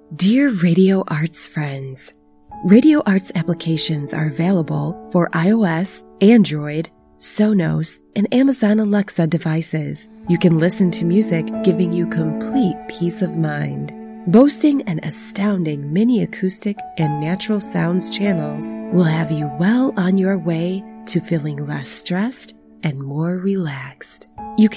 Dear Radio Arts friends, Radio Arts applications are available for iOS, Android, Sonos, and Amazon Alexa devices. You can listen to music, giving you complete peace of mind. Boasting an astounding mini acoustic and natural sounds channels will have you well on your way to feeling less stressed and more relaxed. You can